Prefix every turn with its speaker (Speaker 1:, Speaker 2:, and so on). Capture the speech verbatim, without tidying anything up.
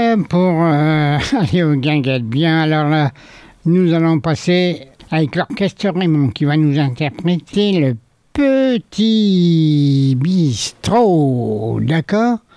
Speaker 1: prêts pour euh, aller au guinguettes? Bien, alors là, nous allons passer avec l'orchestre Raymond qui va nous interpréter le Petit Bistrot, d'accord?